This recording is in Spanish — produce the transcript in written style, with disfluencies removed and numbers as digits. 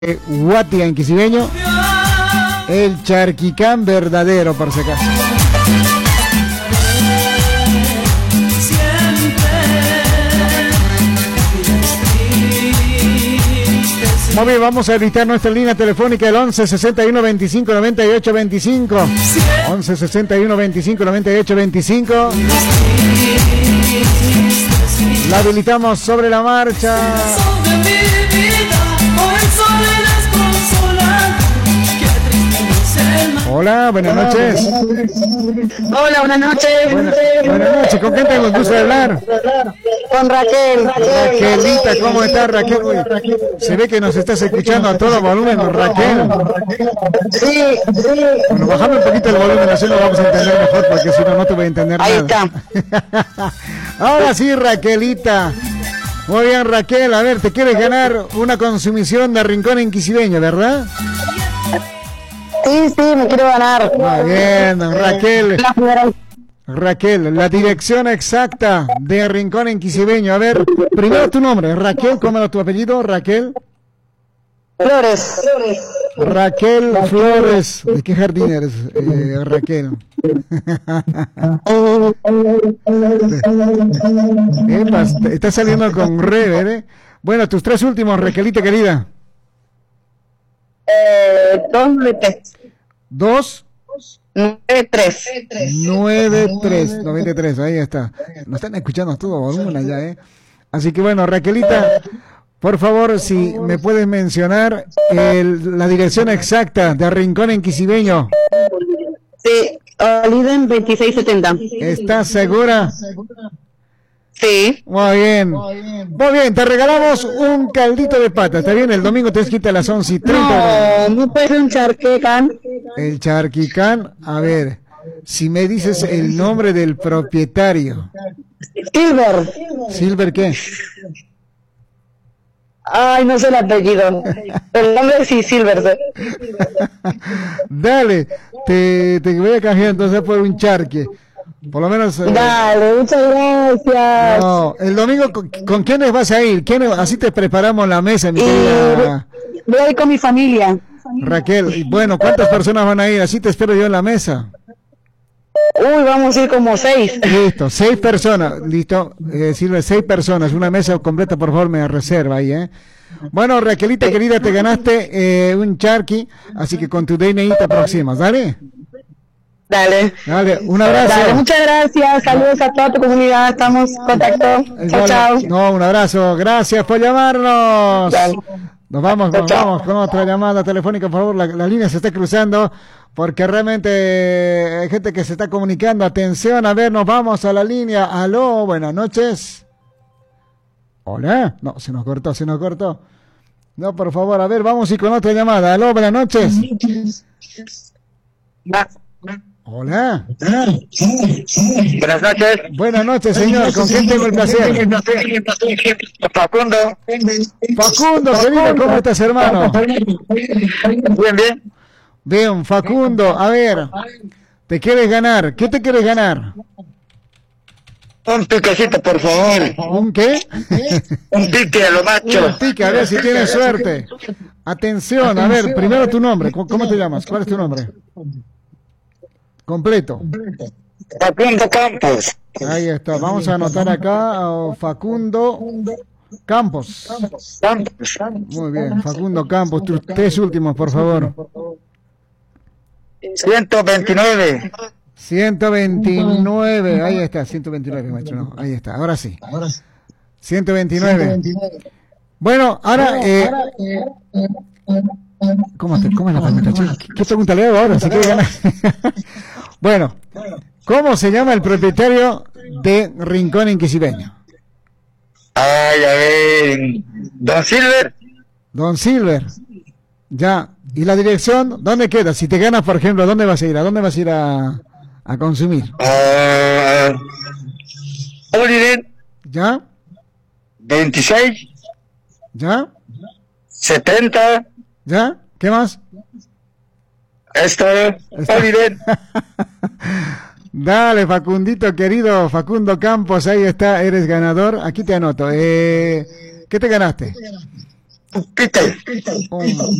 Guatia en Quisibeño, el charquicán verdadero, por si acaso. Muy bien, vamos a editar nuestra línea telefónica, el 11 61 25 98 25. 11 61 25 98 25. La habilitamos sobre la marcha. Hola, buenas noches. Hola, buenas noches. Buenas noches, ¿con quién tengo el gusto de hablar? Con Raquel. Raquelita, ¿cómo estás, Raquel? Uy, se ve que nos estás escuchando a todo volumen, Raquel. Sí. Bueno, bajame un poquito el volumen, así lo vamos a entender mejor, porque si no, no te voy a entender nada. Ahí está. Ahora sí, Raquelita. Muy bien, Raquel, a ver, te quieres ganar una consumición de Rincón en Quisibeño, ¿verdad? Sí, me quiero ganar. Muy bien, Raquel. Raquel, la dirección exacta de Rincón en Quisibeño. A ver, primero tu nombre, Raquel, ¿cómo es tu apellido? Raquel. Flores. Raquel Flores. ¿De qué jardín eres, Raquel? Epa, estás saliendo con Rever, ¿eh? Bueno, tus tres últimos, Raquelita querida. 293. 2 93. 93, ahí está. Nos están escuchando todo volumen allá, ¿eh? Así que bueno, Raquelita, por favor, si me puedes mencionar la dirección exacta de Rincón en Quisibeño. Sí, Oliden 2670. ¿Estás segura? Sí. Muy bien, te regalamos un caldito de pata, ¿está bien? El domingo te quita a las 11:30. No puede ser un charquecán. El charquicán, a ver, si me dices el nombre del propietario. Silver. ¿Silver qué? Ay, no sé el apellido. El nombre sí, Silver. Dale, te voy a cambiar entonces por un charque. Por lo menos. Dale, muchas gracias. No, el domingo, ¿con quiénes vas a ir? Así te preparamos la mesa, mi querida. Voy a ir con mi familia. Raquel, y bueno, ¿cuántas personas van a ir? Así te espero yo en la mesa. Uy, vamos a ir como 6. Listo, 6 personas. Listo, Silvia, 6 personas. Una mesa completa, por favor, me reserva ahí, ¿eh? Bueno, Raquelita, querida, te ganaste un charqui, así que con tu DNI te aproximas, ¿dale? Dale, un abrazo. Dale, muchas gracias. Saludos a toda tu comunidad. Estamos en contacto. Chao. No, un abrazo. Gracias por llamarnos. Dale. Nos vamos con otra llamada telefónica, por favor. La línea se está cruzando porque realmente hay gente que se está comunicando. Atención, a ver, nos vamos a la línea. Aló, buenas noches. Hola. No, se nos cortó. No, por favor, a ver, vamos y con otra llamada. Aló, buenas noches. Hola. Buenas noches. Buenas noches, señor. ¿Con quién tengo el placer? Facundo. Facundo, querido, ¿cómo estás, hermano? Bien. Bien, Facundo, a ver, ¿te quieres ganar? ¿Qué te quieres ganar? Un piquecito, por favor. ¿Un qué? Un pique a lo macho. Un pique, a ver si tienes suerte. Atención, a ver, primero tu nombre. ¿Cómo te llamas? ¿Cuál es tu nombre? Completo. Facundo Campos. Ahí está, vamos a anotar acá a Facundo Campos. Muy bien, Facundo Campos, tus tres últimos, por favor. 129. 129, ahí está, 129, maestro, no, ahí está, ahora sí. 129. Bueno, ahora, ¿cómo es la pregunta, chico? ¿Qué pregunta le hago ahora? Si quiere ganar. Bueno, ¿cómo se llama el propietario de Rincón en Quisibeño? Ay, a ver, Don Silver. Don Silver, ya. ¿Y la dirección? ¿Dónde queda? Si te ganas, por ejemplo, ¿dónde vas a ir? ¿A dónde vas a ir a consumir? Oliden. ¿Ya? 26. ¿Ya? 70. ¿Ya? ¿Qué más? Oliden. Dale, Facundito, querido Facundo Campos, ahí está, eres ganador. Aquí te anoto. ¿Qué te ganaste? ¿Qué tal? Un